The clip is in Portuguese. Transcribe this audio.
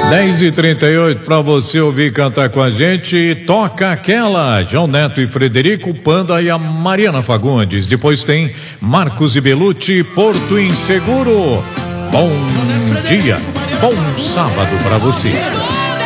10h38 para você ouvir cantar com a gente. Toca aquela, João Neto e Frederico, Panda e a Mariana Fagundes. Depois tem Marcos e Belucci, Porto Inseguro. Bom dia, bom sábado para você.